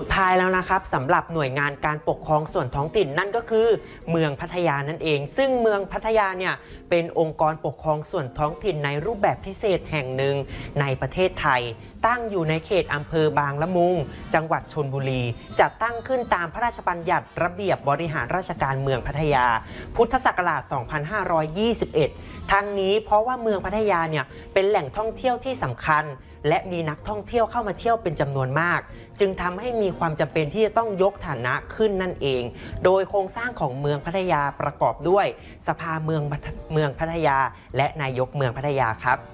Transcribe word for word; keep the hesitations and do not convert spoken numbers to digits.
สุดท้ายแล้วนะครับสำหรับหน่วยงานการปกครองส่วนท้องถิ่นนั่นก็คือเมืองพัทยานั่นเองซึ่งเมืองพัทยาเนี่ยเป็นองค์กรปกครองส่วนท้องถิ่นในรูปแบบพิเศษแห่งหนึ่งในประเทศไทยตั้งอยู่ในเขตอำเภอบางละมุงจังหวัดชลบุรีจัดตั้งขึ้นตามพระราชบัญญัติระเบียบบริหารราชการเมืองพัทยาพุทธศักราช สองพันห้าร้อยยี่สิบเอ็ด ทั้งนี้เพราะว่าเมืองพัทยาเนี่ยเป็นแหล่งท่องเที่ยวที่สำคัญและมีนักท่องเที่ยวเข้ามาเที่ยวเป็นจำนวนมากจึงทำให้มีความจำเป็นที่จะต้องยกฐานะขึ้นนั่นเองโดยโครงสร้างของเมืองพัทยาประกอบด้วยสภาเมืองเมืองพัทยาและนายกเมืองพัทยาครับ